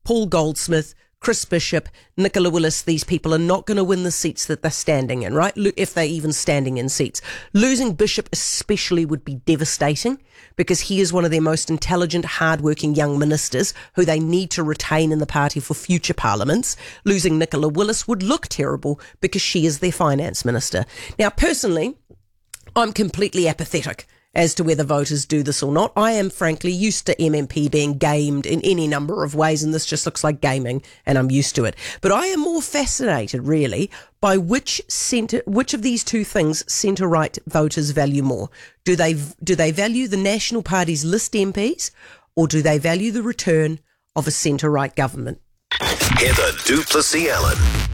Paul Goldsmith, Chris Bishop, Nicola Willis, these people are not going to win the seats that they're standing in, right? If they're even standing in seats. Losing Bishop especially would be devastating because he is one of their most intelligent, hardworking young ministers who they need to retain in the party for future parliaments. Losing Nicola Willis would look terrible because she is their finance minister. Now, personally, I'm completely apathetic as to whether voters do this or not. I am frankly used to MMP being gamed in any number of ways, and this just looks like gaming, and I'm used to it. But I am more fascinated, really, by which of these two things centre-right voters value more. Do they value the National Party's list MPs, or do they value the return of a centre-right government? Heather du Plessis-Allen.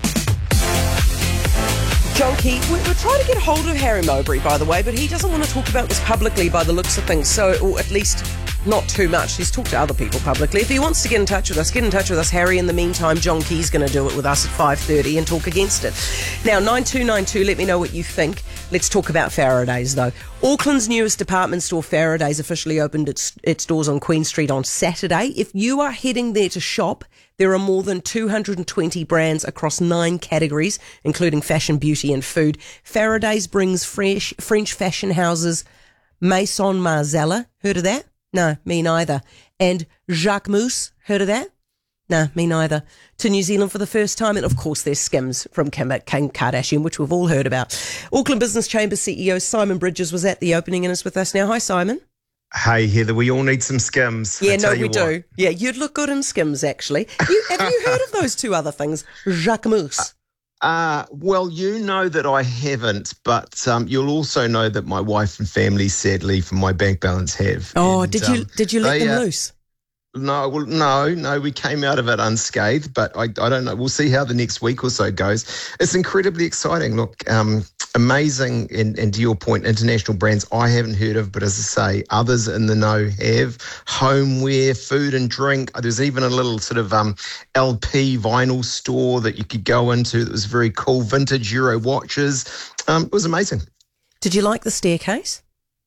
John Key, we're trying to get hold of Harry Mowbray, by the way, but he doesn't want to talk about this publicly by the looks of things, or at least not too much. He's talked to other people publicly. If he wants to get in touch with us, Harry. In the meantime, John Key's going to do it with us at 5:30 and talk against it. Now, 9292, let me know what you think. Let's talk about Faraday's, though. Auckland's newest department store, Faraday's, officially opened its doors on Queen Street on Saturday. If you are heading there to shop, there are more than 220 brands across 9 categories, including fashion, beauty and food. Faraday's brings French fashion houses Maison Margiela, heard of that? No, me neither. And Jacquemus, heard of that? No, me neither. To New Zealand for the first time. And of course there's Skims from Kim Kardashian, which we've all heard about. Auckland Business Chamber CEO Simon Bridges was at the opening and is with us now. Hi, Simon. Hey, Heather, we all need some Skims. Yeah, no, we do. Yeah, you'd look good in Skims, actually. Have you heard of those two other things? Jacquemus. Well, you know that I haven't, but you'll also know that my wife and family, sadly, from my bank balance have. Oh, and, did you let them loose? No, we came out of it unscathed, but I don't know. We'll see how the next week or so goes. It's incredibly exciting. Look, amazing, and to your point, international brands I haven't heard of, but as I say, others in the know have. Homeware, food and drink. There's even a little sort of LP vinyl store that you could go into that was very cool, vintage Euro watches. It was amazing. Did you like the staircase?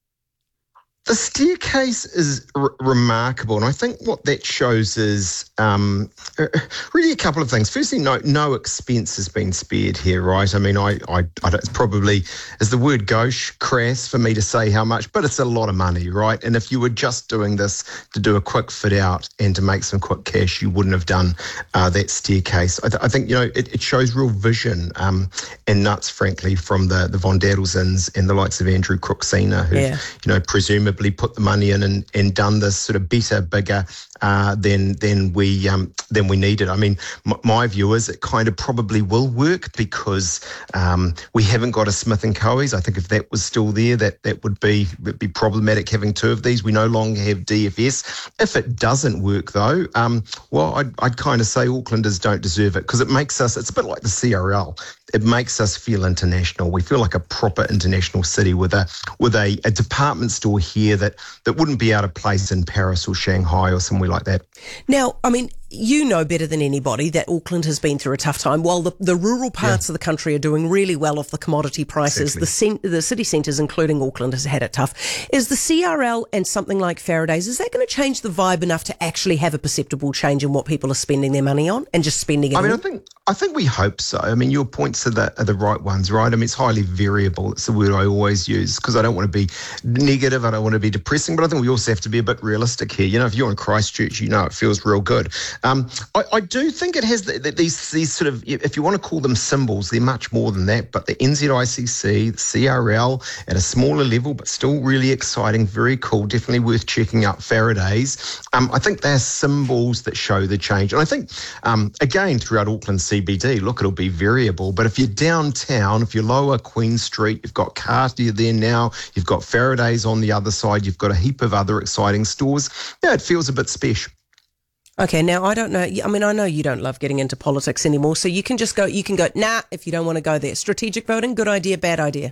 The staircase is remarkable, and I think what that shows is really a couple of things. Firstly, no expense has been spared here, right? I mean, I it's probably, as the word goes, crass for me to say how much, but it's a lot of money, right? And if you were just doing this to do a quick fit out and to make some quick cash, you wouldn't have done that staircase. I think, it shows real vision and nuts, frankly, from the Von Dadelsens and the likes of Andrew Cruxina, who, presumably put the money in and done this sort of better, bigger than we needed. I mean, my view is it kind of probably will work because we haven't got a Smith and Coe's. I think if that was still there, that would be problematic having two of these. We no longer have DFS. If it doesn't work though, I'd kind of say Aucklanders don't deserve it because it makes us. It's a bit like the CRL. It makes us feel international. We feel like a proper international city with a department store here that wouldn't be out of place in Paris or Shanghai or somewhere like that. Now, I mean, you know better than anybody that Auckland has been through a tough time. While the rural parts of the country are doing really well off the commodity prices, exactly. The city centres, including Auckland, has had it tough. Is the CRL and something like Faraday's, is that going to change the vibe enough to actually have a perceptible change in what people are spending their money on and just spending it on? I think we hope so. I mean, your points are the right ones, right? I mean, it's highly variable. It's the word I always use because I don't want to be negative. I don't want to be depressing, but I think we also have to be a bit realistic here. If you're in Christchurch, it feels real good. I do think it has these sort of, if you want to call them symbols, they're much more than that, but the NZICC, the CRL at a smaller level, but still really exciting, very cool, definitely worth checking out Faraday's. I think they're symbols that show the change. And I think, again, throughout Auckland CBD, look, it'll be variable, but if you're downtown, if you're lower Queen Street, you've got Cartier there now, you've got Faraday's on the other side, you've got a heap of other exciting stores. Yeah, it feels a bit special. Okay, now I don't know. I mean, I know you don't love getting into politics anymore, so you can go, nah, if you don't want to go there. Strategic voting, good idea, bad idea?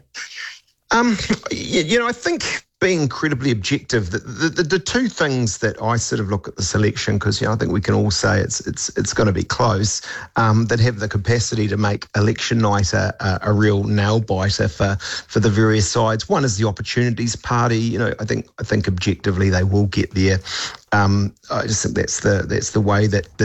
I think being incredibly objective, the two things that I sort of look at this election, because I think we can all say it's going to be close, that have the capacity to make election night a real nail biter for the various sides. One is the Opportunities Party. I think objectively they will get there. I just think that's the way that